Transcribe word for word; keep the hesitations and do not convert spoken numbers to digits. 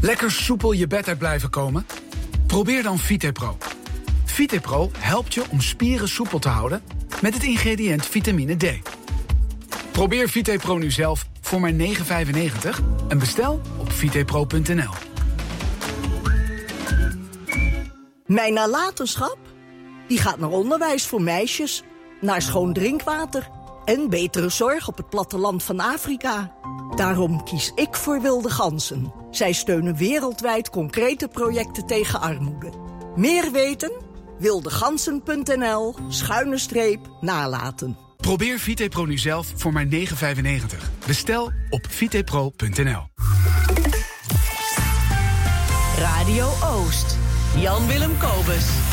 Lekker soepel je bed uit blijven komen? Probeer dan VitePro. VitePro helpt je om spieren soepel te houden met het ingrediënt vitamine D. Probeer VitePro nu zelf voor maar negen euro vijfennegentig en bestel op vitepro punt n l. Mijn nalatenschap? Die gaat naar onderwijs voor meisjes, naar schoon drinkwater en betere zorg op het platteland van Afrika. Daarom kies ik voor Wilde Ganzen. Zij steunen wereldwijd concrete projecten tegen armoede. Meer weten? wildegansen punt n l schuine streep nalaten. Probeer VitePro nu zelf voor maar negen euro vijfennegentig. Bestel op vitepro punt n l. Radio Oost. Jan Willem Kobus.